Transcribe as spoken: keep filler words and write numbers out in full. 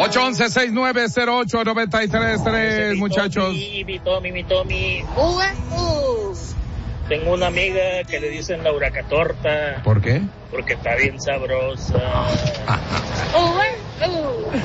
ocho once, sesenta y nueve cero ocho, noventa y tres tres, muchachos. Mi Tommy, mi Tommy. Uh, uh. Tengo una amiga que le dicen la huracatorta. ¿Por qué? Porque está bien sabrosa. uh, uh.